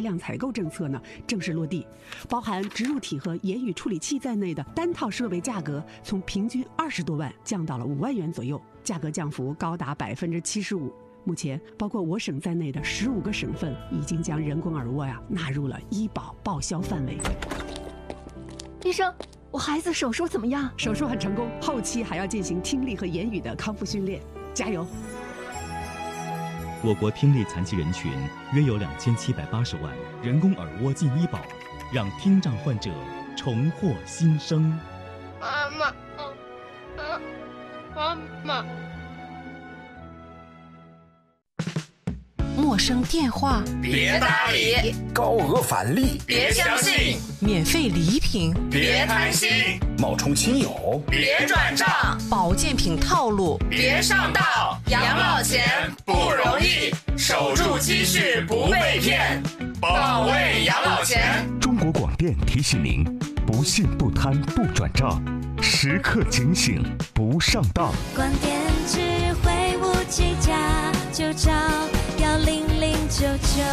量采购政策呢正式落地，包含植入体和言语处理器在内的单套设备价格从平均20多万降到了5万元左右，价格降幅高达75%。目前，包括我省在内的15个省份已经将人工耳蜗纳入了医保报销范围。 医生，我孩子手术怎么样？ 手术很成功，后期还要进行听力和言语的康复训练，加油！ 我国听力残疾人群约有2780万，人工耳蜗进医保，让听障患者重获新生。 妈妈，妈妈。 陌生电话别搭理， 高额返利别相信， 免费礼品别贪心， 冒充亲友别转账， 保健品套路别上当。养老钱不容易，守住积蓄不被骗，保卫养老钱。 中国广电提醒您：不信不贪不转账，时刻警醒不上当。 广电智慧无计价，就找10099。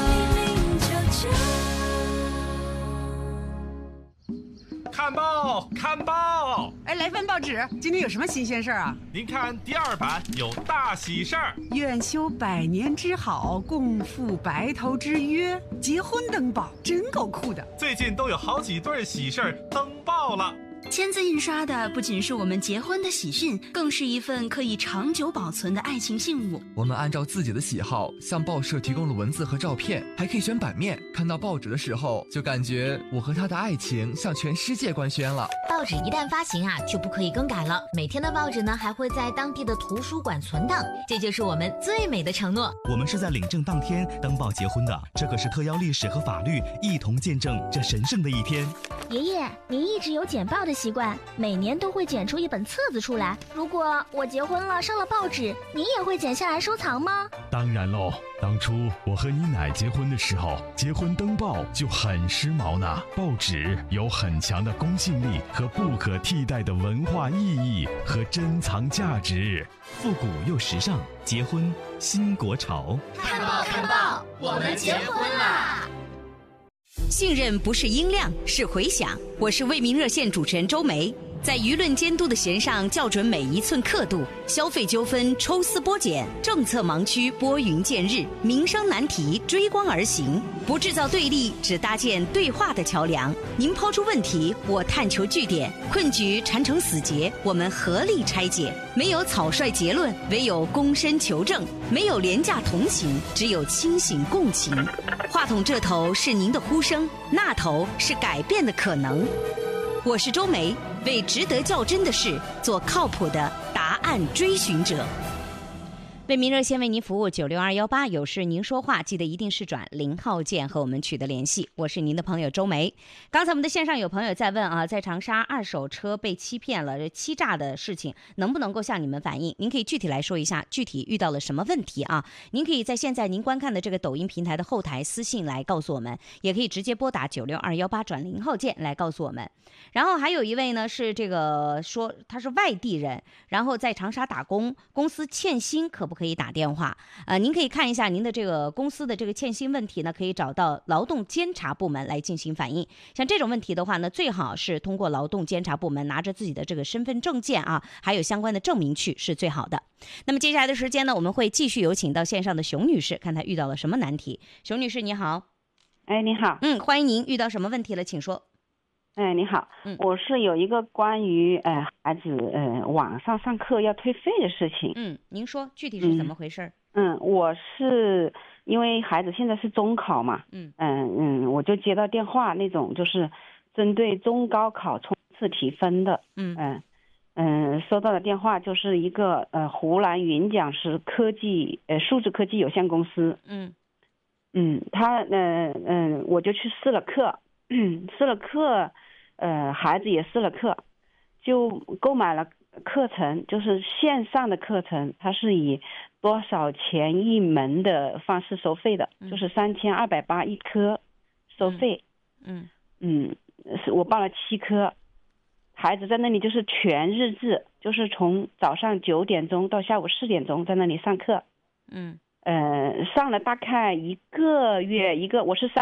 看报，看报！ 来份报纸，今天有什么新鲜事儿啊？ 您看第2版有大喜事儿， 愿修百年之好，共赴白头之约，结婚登报，真够酷的。 最近都有好几对喜事儿登报了。 签字印刷的不仅是我们结婚的喜讯，更是一份可以长久保存的爱情信物。 我们按照自己的喜好向报社提供了文字和照片，还可以选版面。看到报纸的时候，就感觉我和他的爱情向全世界官宣了。 报纸一旦发行就不可以更改了。每天的报纸呢，还会在当地的图书馆存档，这就是我们最美的承诺。 我们是在领证当天登报结婚的，这可是特邀历史和法律一同见证这神圣的一天。 爷爷，您一直有剪报的习惯，每年都会剪出一本册子出来。如果我结婚了上了报纸，您也会剪下来收藏吗？ 当然喽，当初我和你奶结婚的时候，结婚登报就很时髦呢。报纸有很强的公信力和不可替代的文化意义和珍藏价值， 复古又时尚，结婚新国潮。 看报看报，我们结婚啦！ 信任不是音量，是回响。我是为民热线主持人周梅，在舆论监督的弦上校准每一寸刻度，消费纠纷抽丝剥茧，政策盲区拨云见日，民生难题追光而行，不制造对立，只搭建对话的桥梁。您抛出问题，我探求据点，困局缠成死结，我们合力拆解。没有草率结论，唯有躬身求证；没有廉价同情，只有清醒共情。话筒这头是您的呼声，那头是改变的可能。我是周梅，为值得较真的事做靠谱的答案追寻者。为民热线为您服务96218，有事您说话，记得一定是转0号键和我们取得联系。我是您的朋友周梅。刚才我们的线上有朋友在问在长沙二手车被欺骗了，这欺诈的事情能不能够向你们反映？您可以具体来说一下，具体遇到了什么问题啊？您可以在现在您观看的这个抖音平台的后台私信来告诉我们，也可以直接拨打96218转0号键来告诉我们。然后还有一位呢是这个说他是外地人，然后在长沙打工，公司欠薪，可不可以打电话？您可以看一下您的这个公司的这个欠薪问题呢，可以找到劳动监察部门来进行反映。像这种问题的话呢，最好是通过劳动监察部门拿着自己的这个身份证件还有相关的证明去是最好的。那么接下来的时间呢，我们会继续有请到线上的熊女士，看她遇到了什么难题。熊女士你好。 你好。 欢迎您，遇到什么问题了请说。 你好，我是有一个关于孩子网上上课要退费的事情。 您说具体是怎么回事？ 我是因为孩子现在是中考嘛，我就接到电话那种就是针对中高考冲刺提分的，收到的电话就是一个湖南云讲师数字科技有限公司，他我就去试了课，孩子也试了课，就购买了课程，就是线上的课程，它是以多少钱一门的方式收费的，就是3280一科收费。是我报了7科，孩子在那里就是全日制，就是从早上9点钟到下午4点钟在那里上课。上了大概1个月，我是